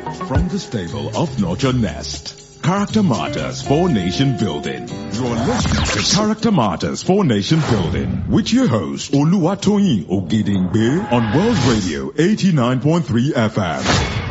From the stable of Nurture Nest, Character Matters for Nation Building. You're listening to Character Matters for Nation Building with your host, Oluwatoyin Ogedengbe on World Radio 89.3 FM.